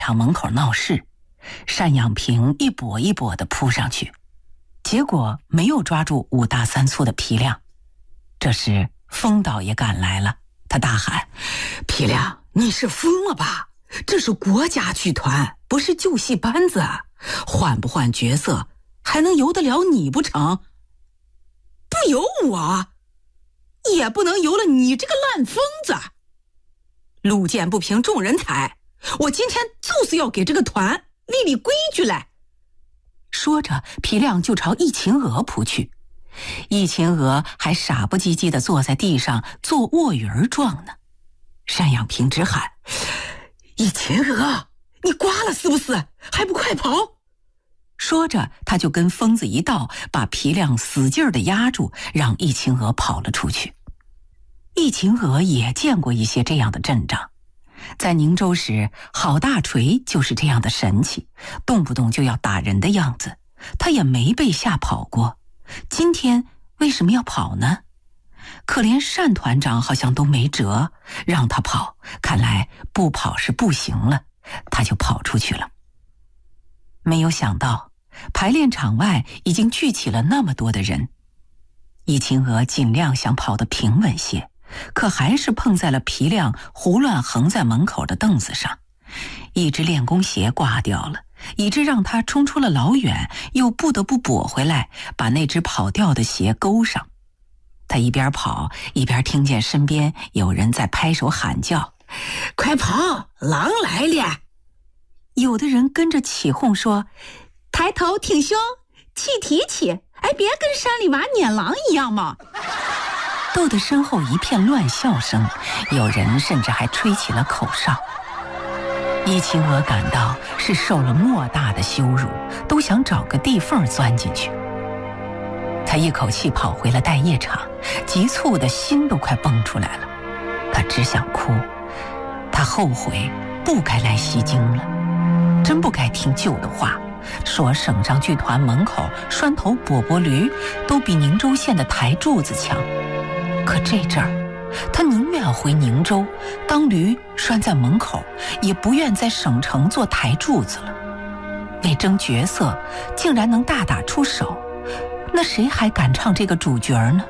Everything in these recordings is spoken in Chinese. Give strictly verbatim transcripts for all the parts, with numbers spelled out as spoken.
场门口闹事，单养平一跛一跛地扑上去，结果没有抓住五大三粗的皮亮。这时风倒也赶来了，他大喊：皮亮，你是疯了吧？这是国家剧团，不是旧戏班子，换不换角色还能由得了你不成？不由我也不能由了你这个烂疯子。路见不平众人踩，我今天就是要给这个团立立规矩来。说着皮亮就朝易秦娥扑去，易秦娥还傻不唧唧地坐在地上做卧云状呢。单养平直喊：易秦娥，你瓜了是不是？还不快跑！说着他就跟疯子一道，把皮亮死劲儿地压住，让易秦娥跑了出去。易秦娥也见过一些这样的阵仗，在宁州时郝大锤就是这样的神气，动不动就要打人的样子，他也没被吓跑过。今天为什么要跑呢？可连单团长好像都没辙，让他跑，看来不跑是不行了，他就跑出去了。没有想到排练场外已经聚起了那么多的人，易秦娥尽量想跑得平稳些，可还是碰在了皮亮胡乱横在门口的凳子上，一只练功鞋挂掉了，以致让他冲出了老远，又不得不跛回来，把那只跑掉的鞋勾上。他一边跑一边听见身边有人在拍手喊叫：快跑，狼来了！有的人跟着起哄说：抬头挺胸，气提起，哎，别跟山里娃撵狼一样嘛！逗得身后一片乱笑声，有人甚至还吹起了口哨。易秦娥感到是受了莫大的羞辱，都想找个地缝钻进去。他一口气跑回了待业场，急促的心都快蹦出来了。他只想哭，他后悔不该来西京了，真不该听舅的话，说省上剧团门口拴头跛跛驴都比宁州县的台柱子强。可这阵儿他宁愿回宁州当驴拴在门口，也不愿在省城做台柱子了。为争角色竟然能大打出手，那谁还敢唱这个主角呢？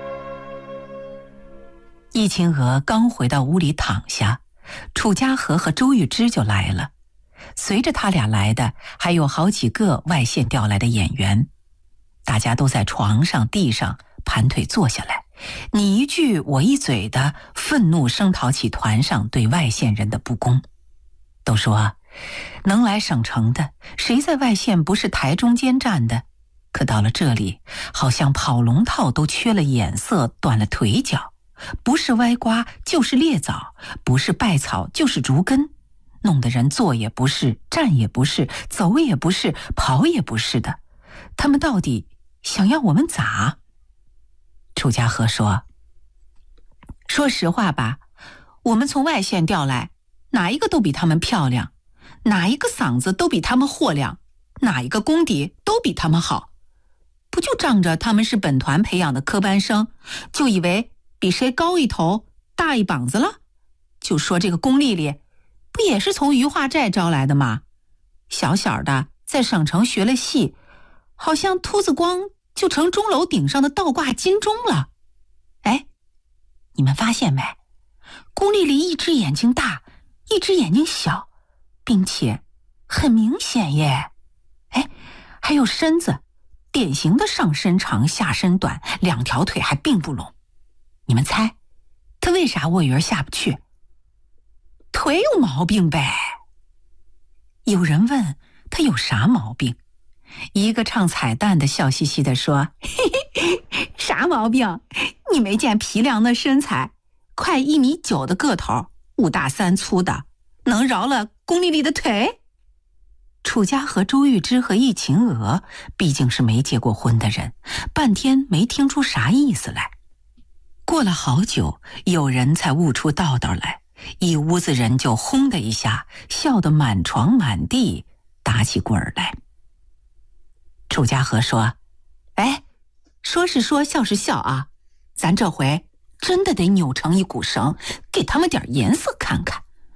易秦娥刚回到屋里躺下，楚家和和周玉芝就来了，随着他俩来的还有好几个外县调来的演员。大家都在床上地上盘腿坐下来，你一句我一嘴的愤怒声讨起团上对外县人的不公。都说能来省城的，谁在外县不是台中间站的？可到了这里，好像跑龙套都缺了眼色，断了腿脚，不是歪瓜就是裂枣，不是败草就是竹根，弄得人坐也不是，站也不是，走也不是，跑也不是的。他们到底想要我们咋？楚家和说：说实话吧，我们从外县调来，哪一个都比他们漂亮，哪一个嗓子都比他们豁亮，哪一个功底都比他们好，不就仗着他们是本团培养的科班生，就以为比谁高一头大一膀子了？就说这个龚丽丽不也是从余化寨招来的吗？小小的在省城学了戏，好像秃子光就成钟楼顶上的倒挂金钟了。哎，你们发现没？龚丽丽一只眼睛大，一只眼睛小，并且很明显耶。哎，还有身子，典型的上身长下身短，两条腿还并不拢。你们猜她为啥卧云下不去？腿有毛病呗。有人问她有啥毛病，一个唱彩蛋的笑嘻嘻地说：嘿嘿，啥毛病？你没见皮亮那身材，快一米九的个头，五大三粗的，能饶了龚丽丽的腿？楚家和周玉芝和易秦娥毕竟是没结过婚的人，半天没听出啥意思来。过了好久，有人才悟出道道来，一屋子人就轰的一下笑得满床满地打起滚来。楚家和说：哎，说是说笑是笑啊，咱这回真的得扭成一股绳，给他们点颜色看看。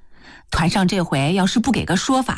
团上这回要是不给个说法，